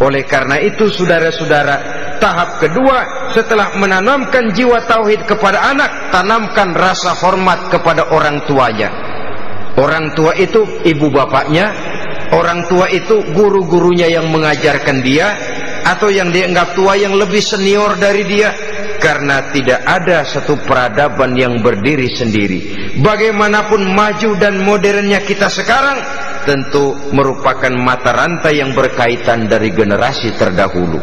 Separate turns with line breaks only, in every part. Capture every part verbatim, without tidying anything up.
Oleh karena itu saudara-saudara, tahap kedua setelah menanamkan jiwa tauhid kepada anak, tanamkan rasa hormat kepada orang tuanya. Orang tua itu ibu bapaknya, orang tua itu guru-gurunya yang mengajarkan dia, atau yang dianggap tua yang lebih senior dari dia. Karena tidak ada satu peradaban yang berdiri sendiri. Bagaimanapun maju dan modernnya kita sekarang, tentu merupakan mata rantai yang berkaitan dari generasi terdahulu.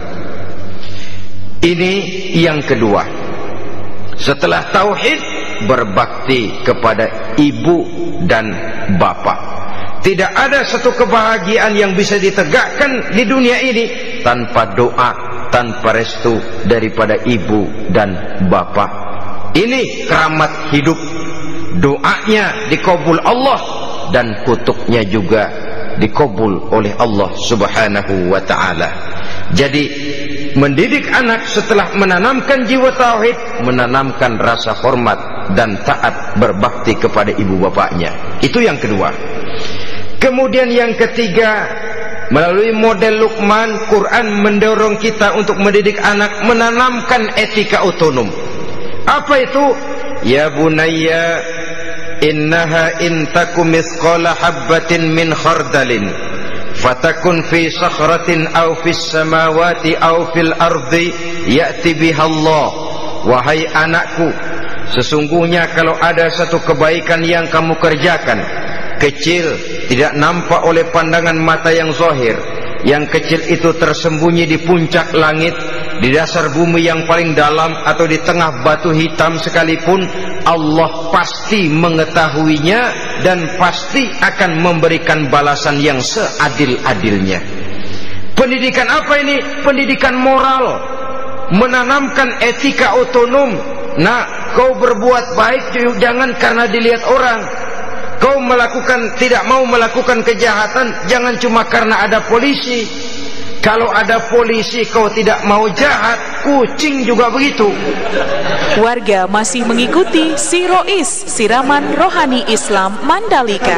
Ini yang kedua. Setelah tauhid, berbakti kepada ibu dan bapak. Tidak ada satu kebahagiaan yang bisa ditegakkan di dunia ini tanpa doa, tanpa restu daripada ibu dan bapak. Ini keramat hidup. Doanya dikabul Allah dan kutuknya juga dikabul oleh Allah Subhanahu wa ta'ala. Jadi mendidik anak setelah menanamkan jiwa tauhid, menanamkan rasa hormat dan taat berbakti kepada ibu bapaknya. Itu yang kedua. Kemudian yang ketiga, melalui model Luqman, Quran mendorong kita untuk mendidik anak menanamkan etika otonom. Apa itu? Ya bunayya innaha in takum mithqala habbatin min khardalin fatakun fi sakhratin aw fis samawati aw fil ardi ya'ti biha Allah. Wahai anakku, sesungguhnya kalau ada satu kebaikan yang kamu kerjakan, kecil, tidak nampak oleh pandangan mata yang zahir, yang kecil itu tersembunyi di puncak langit, di dasar bumi yang paling dalam, atau di tengah batu hitam sekalipun, Allah pasti mengetahuinya dan pasti akan memberikan balasan yang seadil-adilnya. Pendidikan apa ini? Pendidikan moral, menanamkan etika otonom. Nah, kau berbuat baik jangan karena dilihat orang. Kau melakukan, tidak mau melakukan kejahatan, jangan cuma karena ada polisi. Kalau ada polisi kau tidak mau jahat, kucing juga begitu.
Warga masih mengikuti Sirois, siraman rohani Islam Mandalika.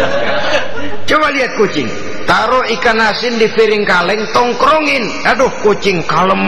Coba lihat kucing, taruh ikan asin di piring kaleng, tongkrongin. Aduh, kucing kalem,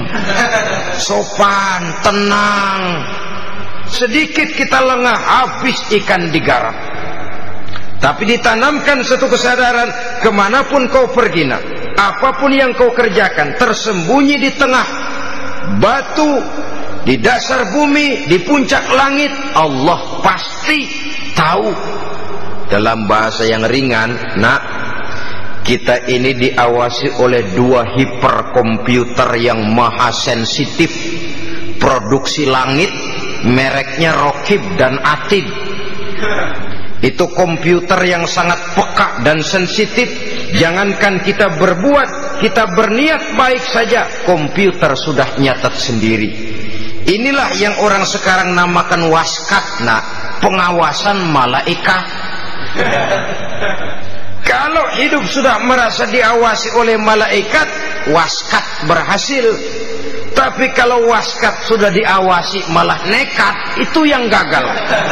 sopan, tenang. Sedikit kita lengah, habis ikan digarap. Tapi ditanamkan satu kesadaran, kemanapun kau pergi nak, apapun yang kau kerjakan, tersembunyi di tengah batu, di dasar bumi, di puncak langit, Allah pasti tahu. Dalam bahasa yang ringan, nak, kita ini diawasi oleh dua hiperkomputer yang maha sensitif, produksi langit, mereknya Rokib dan Atid. Itu komputer yang sangat peka dan sensitif. Jangankan kita berbuat, kita berniat baik saja, komputer sudah nyatat sendiri. Inilah yang orang sekarang namakan waskat, nah, pengawasan malaikat. Kalau hidup sudah merasa diawasi oleh malaikat, waskat berhasil. Tapi kalau waskat sudah diawasi malah nekat, itu yang gagal.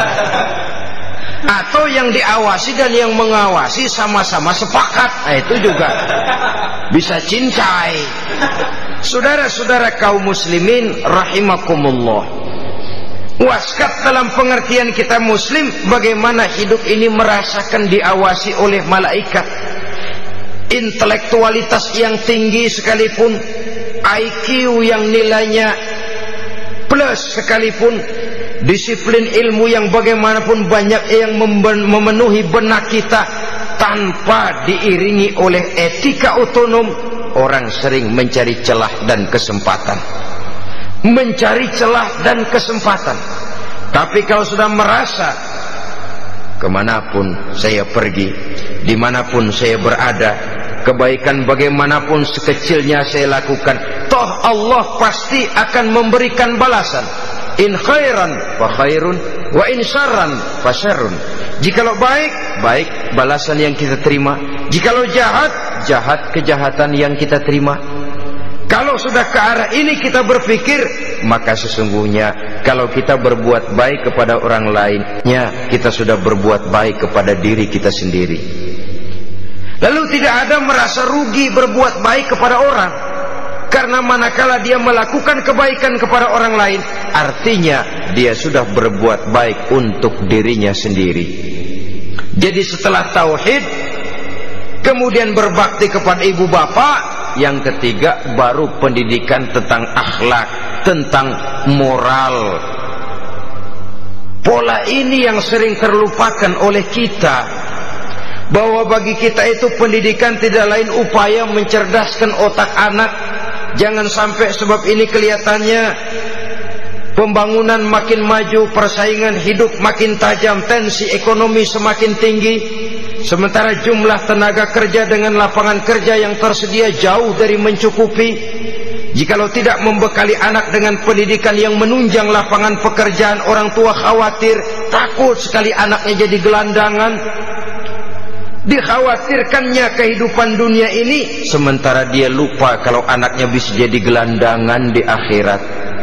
Atau yang diawasi dan yang mengawasi sama-sama sepakat, nah, itu juga bisa cincai. Saudara-saudara kaum muslimin rahimakumullah, waskat dalam pengertian kita muslim, bagaimana hidup ini merasakan diawasi oleh malaikat. Intelektualitas yang tinggi sekalipun, I Q yang nilainya plus sekalipun, disiplin ilmu yang bagaimanapun banyak yang memenuhi benak kita, tanpa diiringi oleh etika otonom, orang sering mencari celah dan kesempatan. Mencari celah dan kesempatan. Tapi kalau sudah merasa, kemanapun saya pergi, dimanapun saya berada, kebaikan bagaimanapun sekecilnya saya lakukan, toh Allah pasti akan memberikan balasan. In khairan fa khairun wa in syarran fa syarrun. Jikalau baik, baik balasan yang kita terima. Jikalau jahat, jahat kejahatan yang kita terima. Kalau sudah ke arah ini kita berpikir, maka sesungguhnya kalau kita berbuat baik kepada orang lainnya, kita sudah berbuat baik kepada diri kita sendiri. Lalu tidak ada merasa rugi berbuat baik kepada orang, karena manakala dia melakukan kebaikan kepada orang lain, artinya dia sudah berbuat baik untuk dirinya sendiri. Jadi setelah tauhid, kemudian berbakti kepada ibu bapak, yang ketiga baru pendidikan tentang akhlak, tentang moral. Pola ini yang sering terlupakan oleh kita, bahwa bagi kita itu pendidikan tidak lain upaya mencerdaskan otak anak. Jangan sampai sebab ini kelihatannya pembangunan makin maju, persaingan hidup makin tajam, tensi ekonomi semakin tinggi, sementara jumlah tenaga kerja dengan lapangan kerja yang tersedia jauh dari mencukupi. Jikalau tidak membekali anak dengan pendidikan yang menunjang lapangan pekerjaan, orang tua khawatir, takut sekali anaknya jadi gelandangan. Dikhawatirkannya kehidupan dunia ini, sementara dia lupa kalau anaknya bisa jadi gelandangan di akhirat.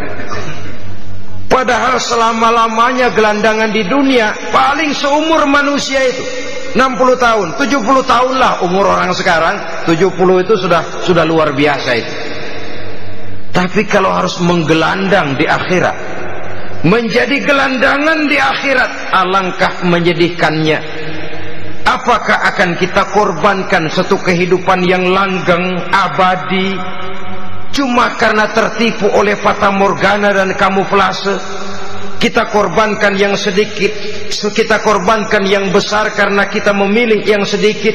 Padahal selama-lamanya gelandangan di dunia paling seumur manusia itu enam puluh tahun, tujuh puluh tahun lah umur orang sekarang. tujuh puluh itu sudah sudah luar biasa itu. Tapi kalau harus menggelandang di akhirat, menjadi gelandangan di akhirat, alangkah menyedihkannya. Apakah akan kita korbankan satu kehidupan yang langgeng, abadi, cuma karena tertipu oleh fata morgana dan kamuflase? Kita korbankan yang sedikit, kita korbankan yang besar karena kita memilih yang sedikit.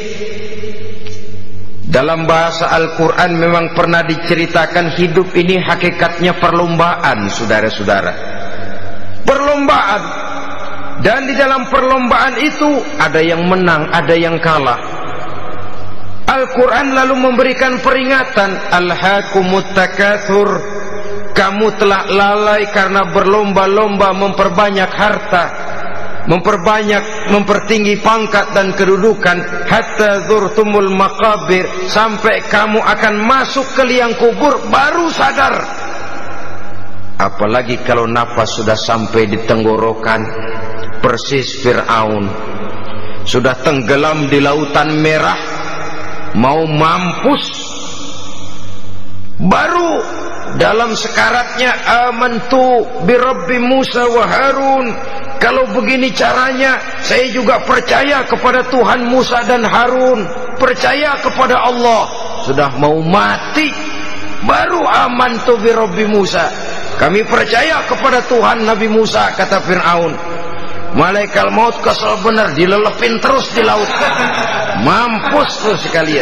Dalam bahasa Al-Quran memang pernah diceritakan hidup ini hakikatnya perlombaan, saudara-saudara. Perlombaan. Dan di dalam perlombaan itu ada yang menang, ada yang kalah. Al-Quran lalu memberikan peringatan, Alhaakumut takatsur, kamu telah lalai karena berlomba-lomba memperbanyak harta, memperbanyak, mempertinggi pangkat dan kedudukan, hatta zurtumul maqabir, sampai kamu akan masuk ke liang kubur baru sadar. Apalagi kalau nafas sudah sampai di tenggorokan, persis Fir'aun sudah tenggelam di lautan merah, mau mampus, baru dalam sekaratnya amantu bi Rabbi Musa wa Harun. Kalau begini caranya, saya juga percaya kepada Tuhan Musa dan Harun, percaya kepada Allah. Sudah mau mati, baru amantu bi Rabbi Musa, kami percaya kepada Tuhan Nabi Musa, kata Fir'aun. Malaikat maut kesel benar, dilelepin terus di laut, mampus terus sekalian.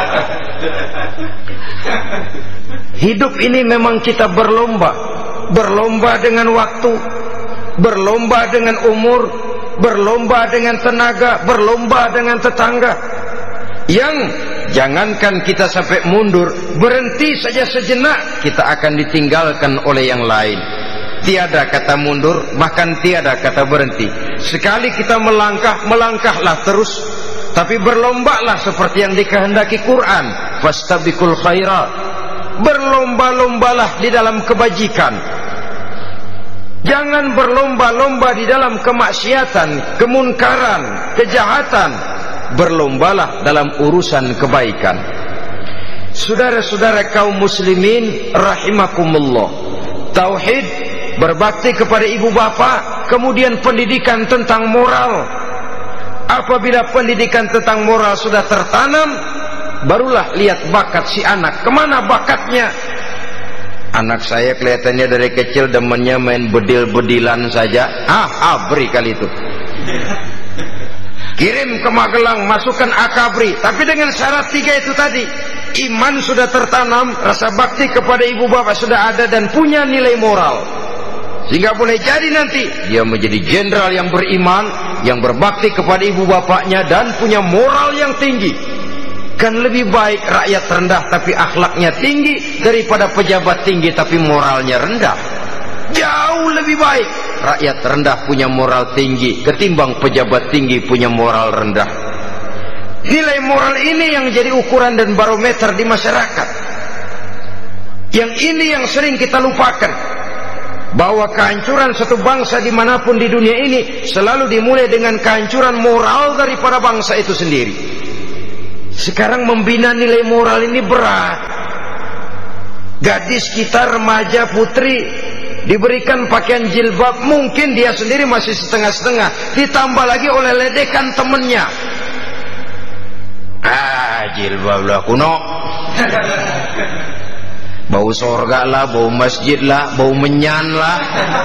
Hidup ini memang kita berlomba, berlomba dengan waktu, berlomba dengan umur, berlomba dengan tenaga, berlomba dengan tetangga. Yang jangankan kita sampai mundur, berhenti saja sejenak, kita akan ditinggalkan oleh yang lain. Tiada kata mundur, bahkan tiada kata berhenti. Sekali kita melangkah, melangkahlah terus. Tapi berlombalah seperti yang dikehendaki Quran, fastabiqul khairat, berlomba-lombalah di dalam kebajikan. Jangan berlomba-lomba di dalam kemaksiatan, kemunkaran, kejahatan. Berlombalah dalam urusan kebaikan. Saudara-saudara kaum muslimin rahimakumullah, tauhid, berbakti kepada ibu bapa, kemudian pendidikan tentang moral. Apabila pendidikan tentang moral sudah tertanam, barulah lihat bakat si anak. Kemana bakatnya? Anak saya kelihatannya dari kecil demennya main bedil-bedilan saja. Ah, abri kali itu. Kirim ke Magelang, masukkan akabri. Tapi dengan syarat tiga itu tadi. Iman sudah tertanam, rasa bakti kepada ibu bapak sudah ada, dan punya nilai moral. Sehingga boleh jadi nanti dia menjadi jenderal yang beriman, yang berbakti kepada ibu bapaknya, dan punya moral yang tinggi. Kan lebih baik rakyat rendah tapi akhlaknya tinggi, daripada pejabat tinggi tapi moralnya rendah. Jauh lebih baik rakyat rendah punya moral tinggi ketimbang pejabat tinggi punya moral rendah. Nilai moral ini yang jadi ukuran dan barometer di masyarakat. Yang ini yang sering kita lupakan, bahwa kehancuran satu bangsa dimanapun di dunia ini selalu dimulai dengan kehancuran moral daripada bangsa itu sendiri. Sekarang membina nilai moral ini berat. Gadis kita, remaja, putri diberikan pakaian jilbab, mungkin dia sendiri masih setengah-setengah, ditambah lagi oleh ledekan temennya. Ah, jilbab lah kuno, bau sorga lah, bau masjid lah, bau menyan lah.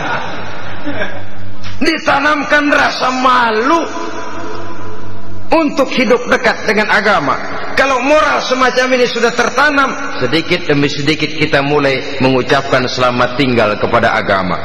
Ditanamkan rasa malu untuk hidup dekat dengan agama. Kalau moral semacam ini sudah tertanam, sedikit demi sedikit kita mulai mengucapkan selamat tinggal kepada agama.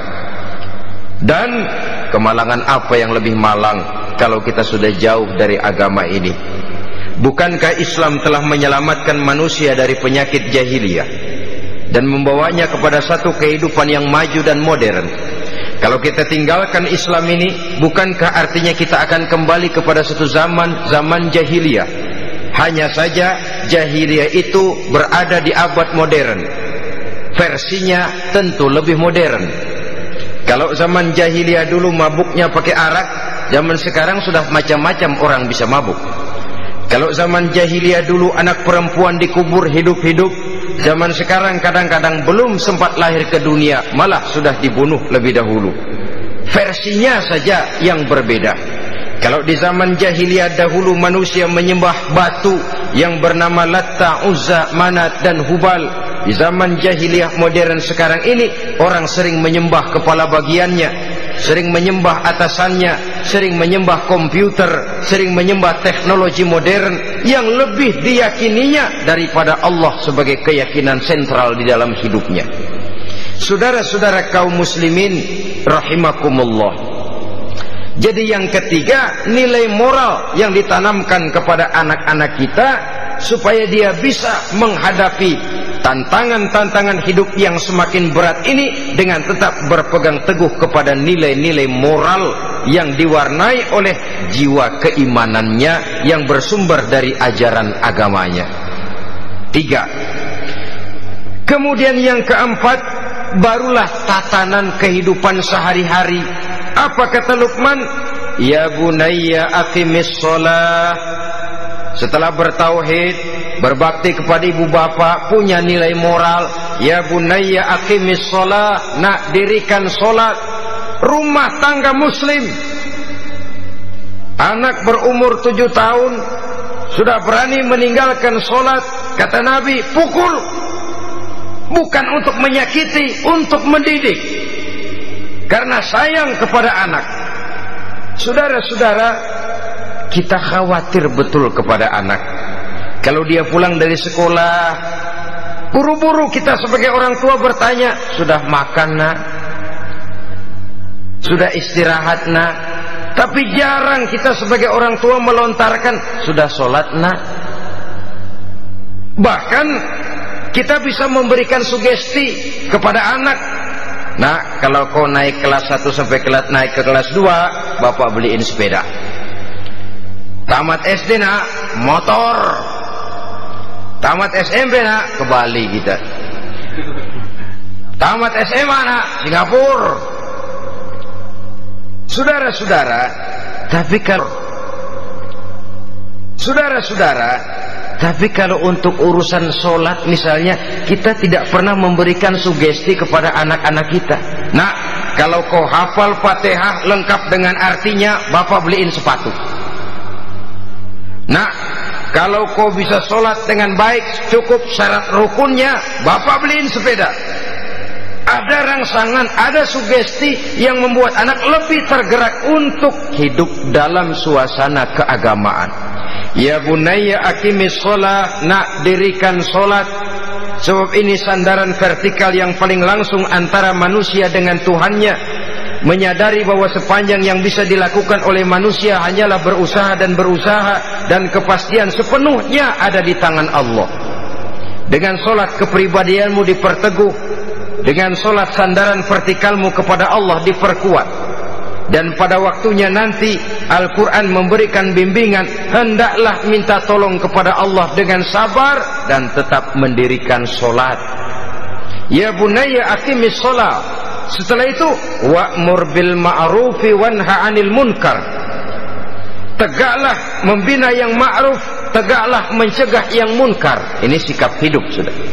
Dan kemalangan apa yang lebih malang kalau kita sudah jauh dari agama ini? Bukankah Islam telah menyelamatkan manusia dari penyakit jahiliyah dan membawanya kepada satu kehidupan yang maju dan modern? Kalau kita tinggalkan Islam ini, bukankah artinya kita akan kembali kepada satu zaman, zaman jahiliyah? Hanya saja jahiliyah itu berada di abad modern, versinya tentu lebih modern. Kalau zaman jahiliyah dulu mabuknya pakai arak, zaman sekarang sudah macam-macam orang bisa mabuk. Kalau zaman jahiliyah dulu anak perempuan dikubur hidup-hidup, zaman sekarang kadang-kadang belum sempat lahir ke dunia, malah sudah dibunuh lebih dahulu. Versinya saja yang berbeda. Kalau di zaman jahiliyah dahulu manusia menyembah batu yang bernama Latta, Uzza, Manat dan Hubal, di zaman jahiliyah modern sekarang ini orang sering menyembah kepala bagiannya, sering menyembah atasannya, sering menyembah komputer, sering menyembah teknologi modern yang lebih diyakininya daripada Allah sebagai keyakinan sentral di dalam hidupnya. Saudara-saudara kaum muslimin rahimakumullah. Jadi yang ketiga, nilai moral yang ditanamkan kepada anak-anak kita supaya dia bisa menghadapi tantangan-tantangan hidup yang semakin berat ini dengan tetap berpegang teguh kepada nilai-nilai moral yang diwarnai oleh jiwa keimanannya yang bersumber dari ajaran agamanya. Tiga. Kemudian yang keempat, barulah tatanan kehidupan sehari-hari. Apa kata Luqman? Ya bunayya aqimis shalah. Setelah bertauhid, berbakti kepada ibu bapa, punya nilai moral. Ya bunayya aqimis shalah, nak dirikan salat. Rumah tangga muslim. Anak berumur tujuh tahun sudah berani meninggalkan salat, kata Nabi, pukul. Bukan untuk menyakiti, untuk mendidik. Karena sayang kepada anak. Saudara-saudara, kita khawatir betul kepada anak. Kalau dia pulang dari sekolah, buru-buru kita sebagai orang tua bertanya, sudah makan nak? Sudah istirahat nak? Tapi jarang kita sebagai orang tua melontarkan, sudah sholat nak? Bahkan kita bisa memberikan sugesti kepada anak. Nah, kalau kau naik kelas satu sampai kelas naik ke kelas dua, bapak beliin sepeda. Tamat S D nak, motor. Tamat S M P nak, ke Bali kita. Tamat S M A nak, Singapura. Saudara-saudara, tapi kalau Saudara-saudara, tapi kalau untuk urusan sholat misalnya, kita tidak pernah memberikan sugesti kepada anak-anak kita. Nah, kalau kau hafal Fatihah lengkap dengan artinya, bapak beliin sepatu. Nah, kalau kau bisa sholat dengan baik, cukup syarat rukunnya, bapak beliin sepeda. Ada rangsangan, ada sugesti yang membuat anak lebih tergerak untuk hidup dalam suasana keagamaan. Ya bunayya aqimis shalah, nak dirikan salat. Sebab ini sandaran vertikal yang paling langsung antara manusia dengan Tuhannya. Menyadari bahwa sepanjang yang bisa dilakukan oleh manusia hanyalah berusaha dan berusaha, dan kepastian sepenuhnya ada di tangan Allah. Dengan salat kepribadianmu diperteguh, dengan salat sandaran vertikalmu kepada Allah diperkuat. Dan pada waktunya nanti Al-Quran memberikan bimbingan, hendaklah minta tolong kepada Allah dengan sabar dan tetap mendirikan solat. Ya bunayya aqimis shalah. Setelah itu wa'mur bil ma'rufi wanha 'anil munkar. Tegaklah membina yang ma'ruf tegaklah mencegah yang munkar. Ini sikap hidup sudah.